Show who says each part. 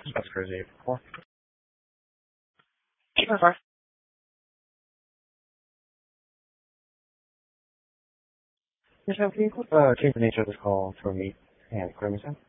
Speaker 1: That's crazy. Four.
Speaker 2: Sorry.
Speaker 1: Yes, can you change the nature of this call for me and Clemson?